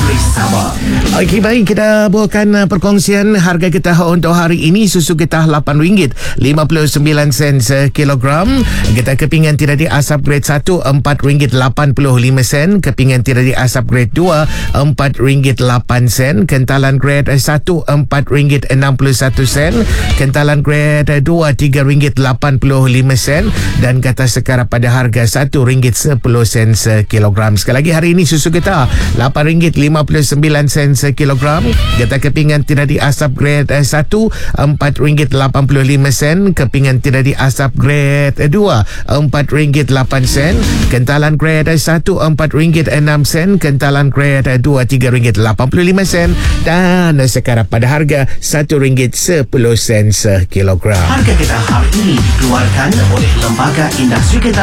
bersama. Okey, baik, kita buatkan perkongsian harga getah untuk hari ini. Susu getah RM8.59 sekilogram. Getah kepingan tidak diasap grade 1 RM4.85. Kepingan tidak diasap grade 2 RM4.08. Kentalan grade 1 RM4.61. Kentalan grade 2 RM3.85. Dan kata sekarang pada harga RM1.10 sekilogram. Sekali lagi, hari ini susu getah RM8.59 sekilogram. Getah kepingan tidak diasap grade 1 RM4.85. Kepingan tidak diasap grade 2 RM4.08. Kentalan grade 1 RM4.06. Kentalan grade 2 RM3.85. Dan sekarang pada harga RM1.10 sekilogram. Harga getah hari ini dikeluarkan oleh Lembaga Industri Getah